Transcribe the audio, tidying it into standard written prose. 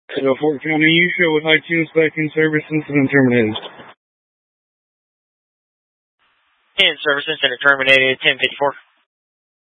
Fort County, you show with high tunes back in service incident terminated. In service incident terminated, 1054.